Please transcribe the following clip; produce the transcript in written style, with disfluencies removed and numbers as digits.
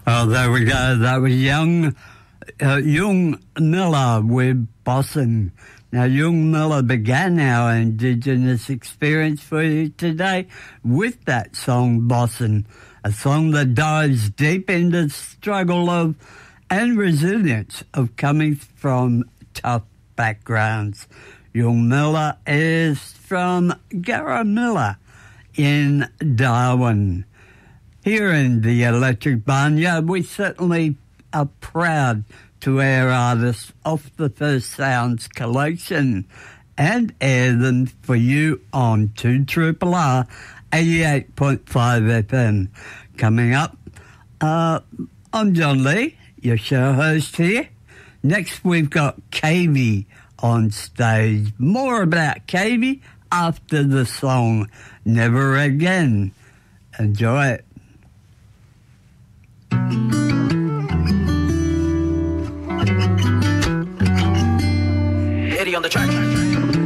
Oh, there we go. That was Young Miller with Bossin. Now, Young Miller began our Indigenous experience for you today with that song, Bossin, a song that dives deep into the struggle of and resilience of coming from tough backgrounds. Young Miller is from Garamilla in Darwin. Here in the Electric Barnyard, we certainly are proud to air artists off the First Sounds collection and air them for you on 2RRR 88.5 FM. Coming up, I'm John Lee, your show host here. Next, we've got Kavy on stage. More about Kavy after the song Never Again. Enjoy it. Eddie on the track.